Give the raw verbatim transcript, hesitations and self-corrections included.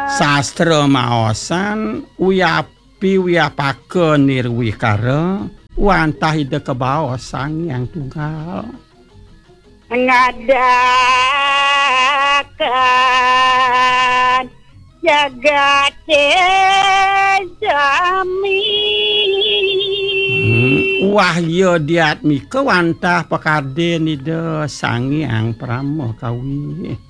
Sastra maosan uyapi uyapake nirwikara wantah ide kebaos sang yang tunggal ngadakan jagat jami hmm, wahya diatmika wantah pakade nida sang yang prama kawi